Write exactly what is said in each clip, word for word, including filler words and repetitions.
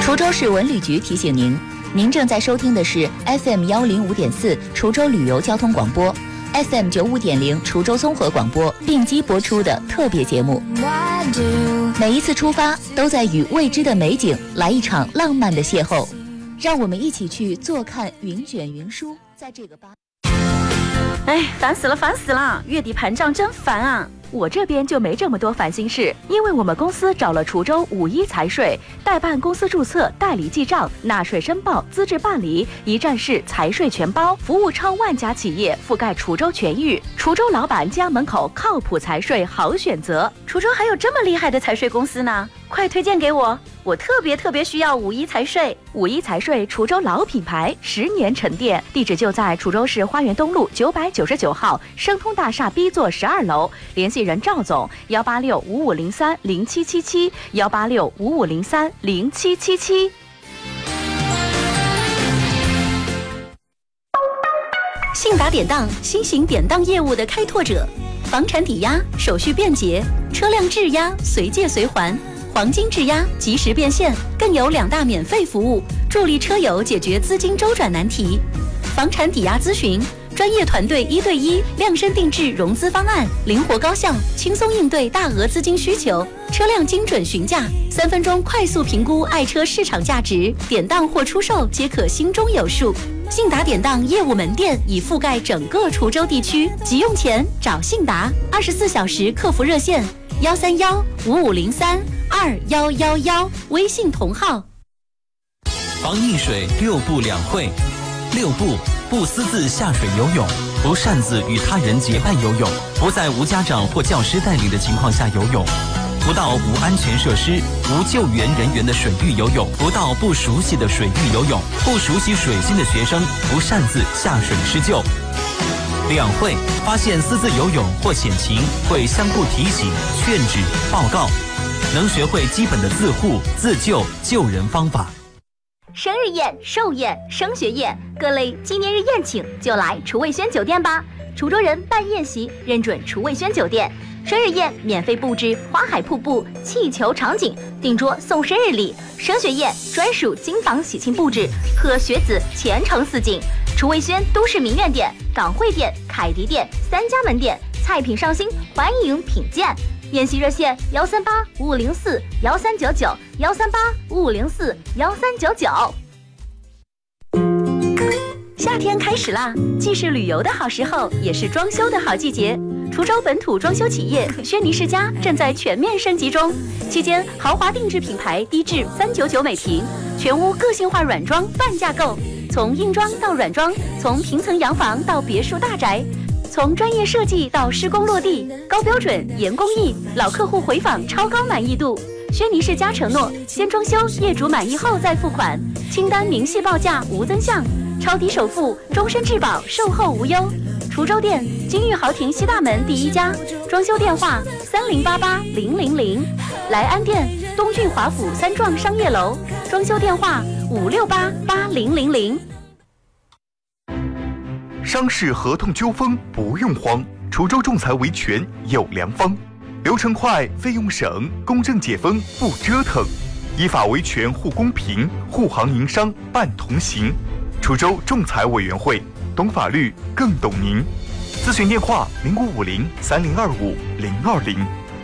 滁州市文旅局提醒您，您正在收听的是 F M 幺零五点四滁州旅游交通广播 ，F M 九五点零滁州综合广播并机播出的特别节目。每一次出发，都在与未知的美景来一场浪漫的邂逅。让我们一起去坐看云卷云舒，在这个巴。 哎，烦死了，烦死了！月底盘账真烦啊！我这边就没这么多烦心事，因为我们公司找了滁州五一财税，代办公司注册、代理记账、纳税申报、资质办理，一站式财税全包，服务超万家企业，覆盖滁州全域。滁州老板家门口靠谱财税好选择。滁州还有这么厉害的财税公司呢，快推荐给我！我特别特别需要五一财税。五一财税滁州老品牌，十年沉淀，地址就在滁州市花园东路九百九十九号生通大厦 B 座十二楼，联系人赵总幺八六五五零三零七七七幺八六五五零三零七七七。信达典当，新型典当业务的开拓者，房产抵押手续便捷，车辆质押随借随还。黄金质押及时变现，更有两大免费服务，助力车友解决资金周转难题。房产抵押咨询，专业团队一对一量身定制融资方案，灵活高效，轻松应对大额资金需求。车辆精准询价，三分钟快速评估爱车市场价值，典当或出售皆可心中有数。信达典当业务门店已覆盖整个滁州地区，急用钱找信达，二十四小时客服热线幺三幺五五零三二幺幺幺，微信同号。 防溺水六不两会：六不，不私自下水游泳，不擅自与他人结伴游泳，不在无家长或教师带领的情况下游泳，不到无安全设施、无救援人员的水域游泳，不到不熟悉的水域游泳，不熟悉水性的学生不擅自下水施救。两会发现私自游泳或潜情，会相互提醒、劝止、报告，能学会基本的自护、自救、救人方法。 生日宴、寿宴、升学宴，各类纪念日宴请就来厨卫轩酒店吧。滁州人办宴席认准厨卫轩酒店，生日宴免费布置花海瀑布、气球场景，订桌送生日礼；升学宴专属金房喜庆布置，贺学子前程似锦。厨卫轩都市名苑店、港汇店、凯迪店三家门店，菜品上新，欢迎品鉴。宴席热线幺三八五五零四幺三九九幺三八五五零四幺三九九。夏天开始啦，既是旅游的好时候，也是装修的好季节。滁州本土装修企业轩尼诗家正在全面升级中，期间豪华定制品牌低至三九九每平，全屋个性化软装半价购，从硬装到软装，从平层洋房到别墅大宅。从专业设计到施工落地，高标准严工艺，老客户回访超高满意度。轩尼诗家承诺，先装修，业主满意后再付款，清单明细报价无增项，超低首付，终身质保，售后无忧。滁州店金玉豪庭西大门第一家，装修电话三零八八零零零。莱安店东郡华府三幢商业楼，装修电话五六八八零零零。 商事合同纠纷不用慌，滁州仲裁维权有良方，流程快，费用省，公正解纷不折腾，依法维权护公平，护行营商办同行。滁州仲裁委员会，懂法律更懂您。咨询电话零五五零三零二五零二零。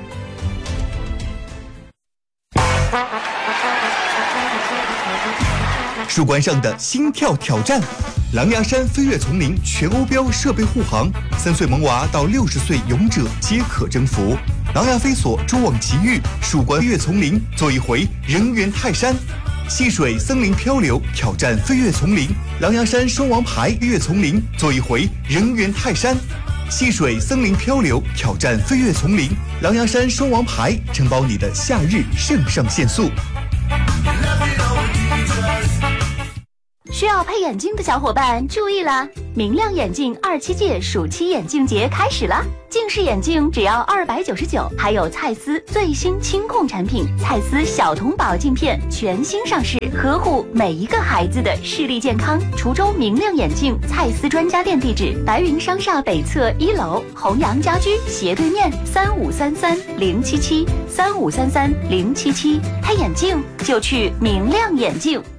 树冠上的心跳挑战，狼牙山飞跃丛林全欧标设备护航，三岁萌娃到六十岁勇者皆可征服。狼牙飞索蛛网奇遇，树冠飞跃丛林，做一回人猿泰山。戏水森林漂流，挑战飞跃丛林，狼牙山双王牌飞跃丛林，做一回人猿泰山。戏水森林漂流，挑战飞跃丛林，狼牙山双王牌承包你的夏日肾上腺素。 需要配眼镜的小伙伴注意啦！明亮眼镜二七届暑期眼镜节开始啦！近视眼镜只要二百九十九，还有蔡司最新清控产品蔡司小童宝镜片全新上市，呵护每一个孩子的视力健康。滁州明亮眼镜蔡司专家店地址：白云商厦北侧一楼，弘阳家居斜对面，三五三三零七七三五三三零七七。配眼镜就去明亮眼镜。